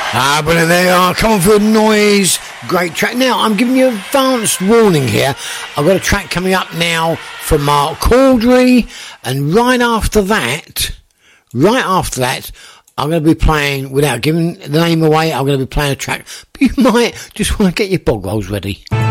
But there you are. Come on for noise. Great track. Now, I'm giving you advanced warning here. I've got a track coming up now from Mark Caudry. And right after that, I'm going to be playing, without giving the name away, I'm going to be playing a track. But you might just want to get your bog rolls ready.